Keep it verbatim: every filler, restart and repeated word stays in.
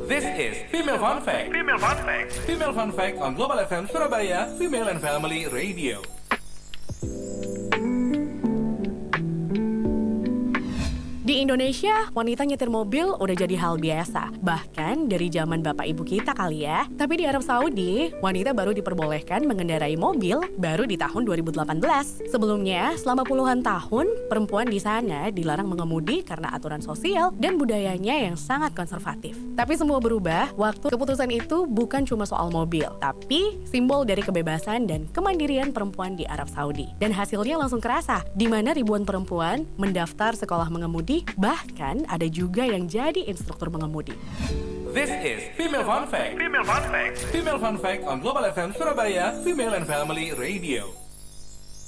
This is Female Fun Fact. Female Fun Fact. Female Fun Fact on Global F M Surabaya, Female and Family Radio. Di Indonesia, wanita nyetir mobil udah jadi hal biasa. Bahkan dari zaman bapak ibu kita kali ya. Tapi di Arab Saudi, wanita baru diperbolehkan mengendarai mobil baru di tahun dua ribu delapan belas. Sebelumnya, selama puluhan tahun, perempuan di sana dilarang mengemudi karena aturan sosial dan budayanya yang sangat konservatif. Tapi semua berubah waktu keputusan itu bukan cuma soal mobil, tapi simbol dari kebebasan dan kemandirian perempuan di Arab Saudi. Dan hasilnya langsung kerasa, di mana ribuan perempuan mendaftar sekolah mengemudi. Bahkan ada juga yang jadi instruktur mengemudi. This is Female Fun Fact. Female Fun Fact. Female Fun Fact on Global F M Surabaya, Female and Family Radio.